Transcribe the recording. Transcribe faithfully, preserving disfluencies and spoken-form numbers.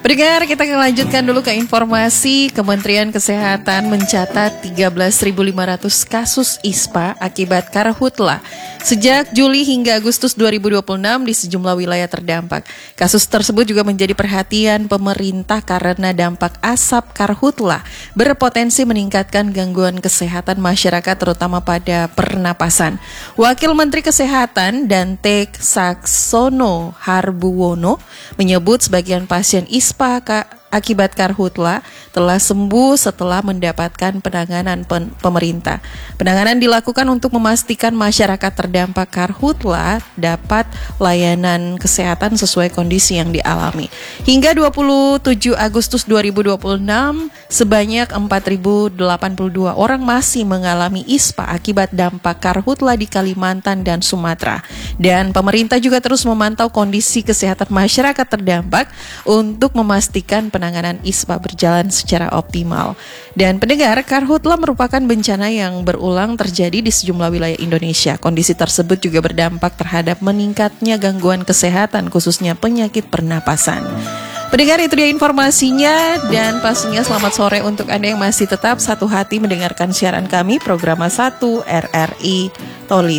Pendengar, kita akan lanjutkan dulu ke informasi. Kementerian Kesehatan mencatat tiga belas ribu lima ratus kasus I S P A akibat karhutla sejak Juli hingga Agustus dua ribu dua puluh enam di sejumlah wilayah terdampak. Kasus tersebut juga menjadi perhatian pemerintah karena dampak asap karhutla berpotensi meningkatkan gangguan kesehatan masyarakat terutama pada pernapasan. Wakil Menteri Kesehatan Dante Saxono Harbuwono menyebut sebagian pasien I S P A akibat karhutla telah sembuh setelah mendapatkan penanganan pen- pemerintah. Penanganan dilakukan untuk memastikan masyarakat terdampak karhutla dapat layanan kesehatan sesuai kondisi yang dialami. Hingga dua puluh tujuh Agustus dua ribu dua puluh enam, sebanyak empat ribu delapan puluh dua orang masih mengalami I S P A akibat dampak karhutla di Kalimantan dan Sumatera. Dan pemerintah juga terus memantau kondisi kesehatan masyarakat terdampak untuk memastikan penanganan I S P A berjalan secara optimal. Dan pendengar, karhutla merupakan bencana yang berulang terjadi di sejumlah wilayah Indonesia. Kondisi tersebut juga berdampak terhadap meningkatnya gangguan kesehatan, khususnya penyakit pernapasan. Pendengar, itu dia informasinya, dan pastinya selamat sore untuk Anda yang masih tetap satu hati mendengarkan siaran kami, Program satu R R I Toli.